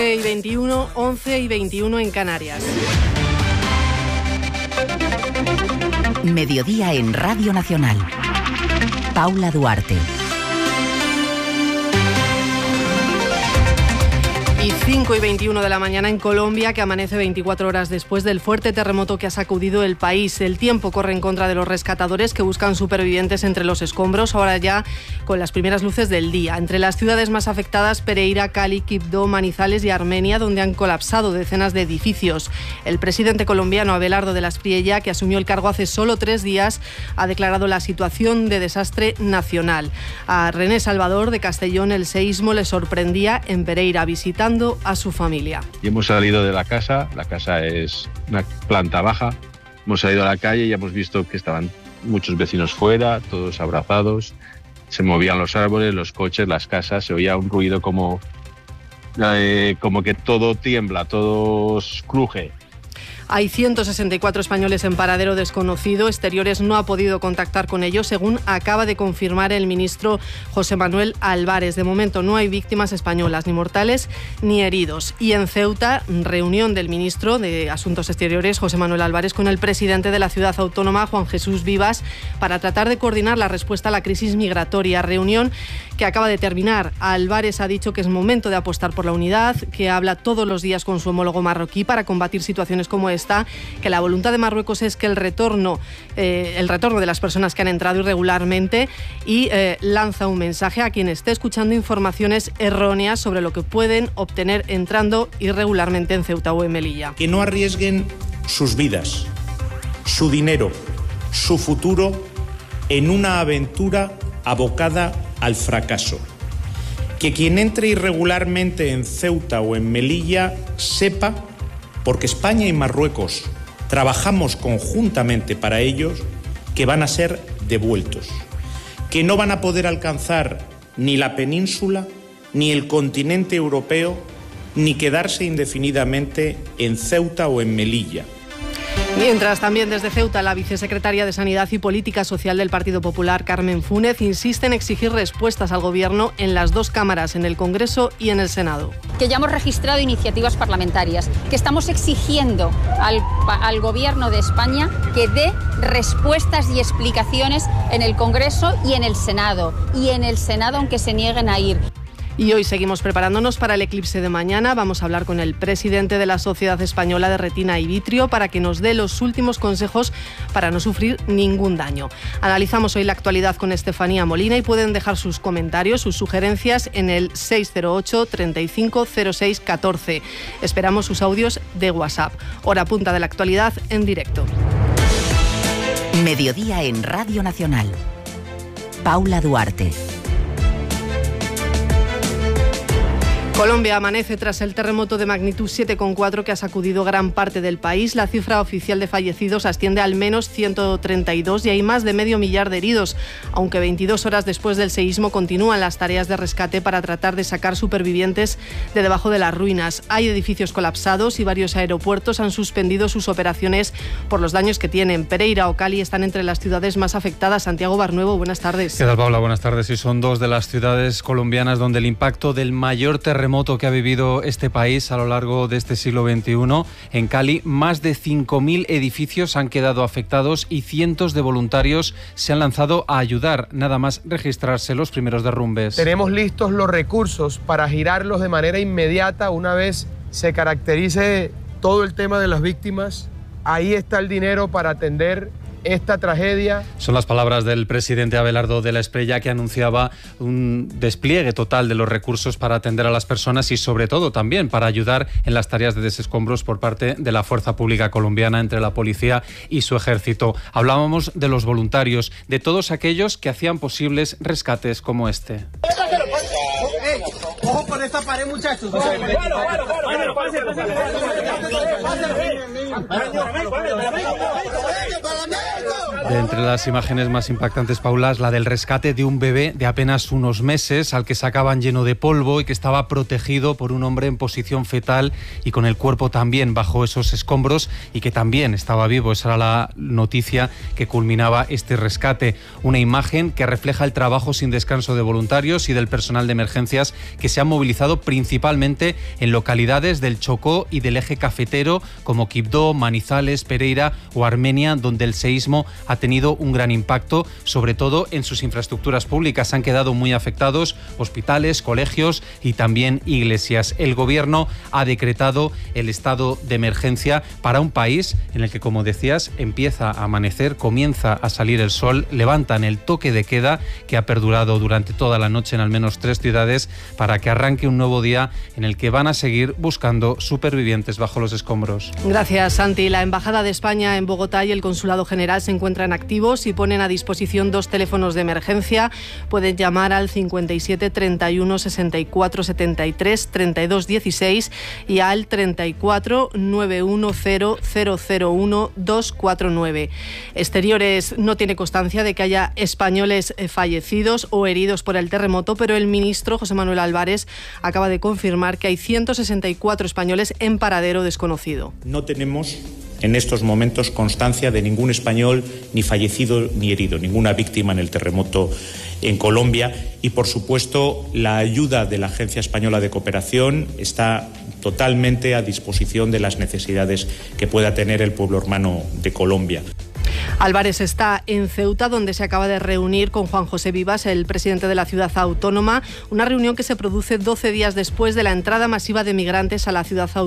9:21, 11:21 en Canarias. Mediodía en Radio Nacional. Paula Duarte. Y 5:21 de la mañana en Colombia, que amanece 24 horas después del fuerte terremoto que ha sacudido el país. El tiempo corre en contra de los rescatadores que buscan supervivientes entre los escombros, ahora ya con las primeras luces del día. Entre las ciudades más afectadas, Pereira, Cali, Quibdó, Manizales y Armenia, donde han colapsado decenas de edificios. El presidente colombiano Abelardo de la Espriella, que asumió el cargo hace solo 3 días, ha declarado la situación de desastre nacional. A René Salvador de Castellón el seísmo le sorprendía en Pereira, visitando a su familia. Y hemos salido de la casa es una planta baja, hemos salido a la calle y hemos visto que estaban muchos vecinos fuera, todos abrazados, se movían los árboles, los coches, las casas, se oía un ruido como que todo tiembla, todo cruje. Hay 164 españoles en paradero desconocido. Exteriores no ha podido contactar con ellos, según acaba de confirmar el ministro José Manuel Álvarez. De momento no hay víctimas españolas, ni mortales ni heridos. Y en Ceuta, reunión del ministro de Asuntos Exteriores, José Manuel Álvarez, con el presidente de la ciudad autónoma, Juan Jesús Vivas, para tratar de coordinar la respuesta a la crisis migratoria. Reunión que acaba de terminar. Álvarez ha dicho que es momento de apostar por la unidad, que habla todos los días con su homólogo marroquí para combatir situaciones como esta, que la voluntad de Marruecos es que el retorno de las personas que han entrado irregularmente, y lanza un mensaje a quien esté escuchando informaciones erróneas sobre lo que pueden obtener entrando irregularmente en Ceuta o en Melilla. Que no arriesguen sus vidas, su dinero, su futuro en una aventura abocada al fracaso. Que quien entre irregularmente en Ceuta o en Melilla sepa, porque España y Marruecos trabajamos conjuntamente para ellos, que van a ser devueltos, que no van a poder alcanzar ni la península, ni el continente europeo, ni quedarse indefinidamente en Ceuta o en Melilla. Mientras, también desde Ceuta, la vicesecretaria de Sanidad y Política Social del Partido Popular, Carmen Fúnez, insiste en exigir respuestas al Gobierno en las dos cámaras, en el Congreso y en el Senado. Que ya hemos registrado iniciativas parlamentarias, que estamos exigiendo al Gobierno de España que dé respuestas y explicaciones en el Congreso y en el Senado, aunque se nieguen a ir. Y hoy seguimos preparándonos para el eclipse de mañana. Vamos a hablar con el presidente de la Sociedad Española de Retina y Vitrio para que nos dé los últimos consejos para no sufrir ningún daño. Analizamos hoy la actualidad con Estefanía Molina y pueden dejar sus comentarios, sus sugerencias en el 608 35 06 14. Esperamos sus audios de WhatsApp. Hora punta de la actualidad en directo. Mediodía en Radio Nacional. Paula Duarte. Colombia amanece tras el terremoto de magnitud 7,4 que ha sacudido gran parte del país. La cifra oficial de fallecidos asciende al menos 132 y hay más de medio millar de heridos, aunque 22 horas después del seísmo continúan las tareas de rescate para tratar de sacar supervivientes de debajo de las ruinas. Hay edificios colapsados y varios aeropuertos han suspendido sus operaciones por los daños que tienen. Pereira o Cali están entre las ciudades más afectadas. Santiago Barnuevo, buenas tardes. ¿Qué tal, Paula? Buenas tardes. Y son dos de las ciudades colombianas donde el impacto del mayor terremoto que ha vivido este país a lo largo de este siglo XXI. En Cali, más de 5.000 edificios han quedado afectados y cientos de voluntarios se han lanzado a ayudar, nada más registrarse los primeros derrumbes. Tenemos listos los recursos para girarlos de manera inmediata una vez se caracterice todo el tema de las víctimas. Ahí está el dinero para atender esta tragedia. Son las palabras del presidente Abelardo de la Espriella, que anunciaba un despliegue total de los recursos para atender a las personas y sobre todo también para ayudar en las tareas de desescombros por parte de la Fuerza Pública Colombiana, entre la policía y su ejército. Hablábamos de los voluntarios, de todos aquellos que hacían posibles rescates como este. Ojo con esta pared, muchachos. De entre las imágenes más impactantes, Paula, es la del rescate de un bebé de apenas unos meses al que sacaban lleno de polvo y que estaba protegido por un hombre en posición fetal y con el cuerpo también bajo esos escombros y que también estaba vivo. Esa era la noticia que culminaba este rescate. Una imagen que refleja el trabajo sin descanso de voluntarios y del personal de emergencias que se han movilizado principalmente en localidades del Chocó y del eje cafetero como Quibdó, Manizales, Pereira o Armenia, donde el seísmo ha tenido un gran impacto, sobre todo en sus infraestructuras públicas. Han quedado muy afectados hospitales, colegios y también iglesias. El gobierno ha decretado el estado de emergencia para un país en el que, como decías, empieza a amanecer, comienza a salir el sol, levantan el toque de queda que ha perdurado durante toda la noche en al menos 3 ciudades para que arranque un nuevo día en el que van a seguir buscando supervivientes bajo los escombros. Gracias, Santi. La Embajada de España en Bogotá y el Consulado General se encuentran activos y ponen a disposición 2 teléfonos de emergencia. Pueden llamar al 57 31 64 73 32 16 y al 34 910 001 249. Exteriores no tiene constancia de que haya españoles fallecidos o heridos por el terremoto, pero el ministro José Manuel Álvarez acaba de confirmar que hay 164 españoles en paradero desconocido. No tenemos en estos momentos constancia de ningún español ni fallecido ni herido, ninguna víctima en el terremoto en Colombia y, por supuesto, la ayuda de la Agencia Española de Cooperación está totalmente a disposición de las necesidades que pueda tener el pueblo hermano de Colombia. Álvarez está en Ceuta, donde se acaba de reunir con Juan José Vivas, el presidente de la ciudad autónoma, una reunión que se produce 12 días después de la entrada masiva de migrantes a la ciudad autónoma